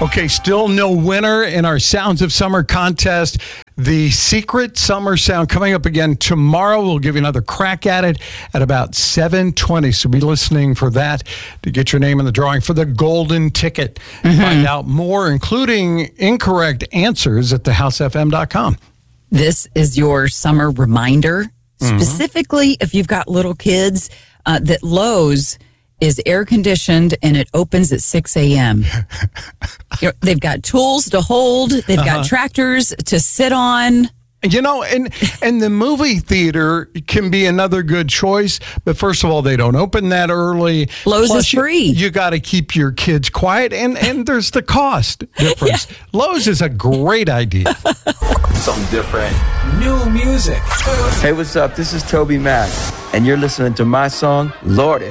Okay, still no winner in our Sounds of Summer contest. The secret summer sound coming up again tomorrow. We'll give you another crack at it at about 7:20. So be listening for that to get your name in the drawing for the golden ticket. Find out more, including incorrect answers at thehousefm.com. This is your summer reminder, specifically if you've got little kids, that Lowe's is air conditioned and it opens at 6 a.m. They've got tools to hold. They've got tractors to sit on. You know, and the movie theater can be another good choice. But first of all, they don't open that early. Lowe's is free. You got to keep your kids quiet. And there's the cost difference. Yeah. Lowe's is a great idea. Something different. New music. Hey, what's up? This is Toby Mac. And you're listening to my song, Lordy.